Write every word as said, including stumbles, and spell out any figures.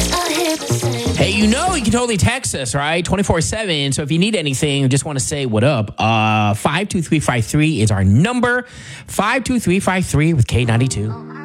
Hey, you know you can totally text us, right? twenty-four seven. So if you need anything, just want to say what up, uh, five two three five three is our number. five two three five three with K ninety-two.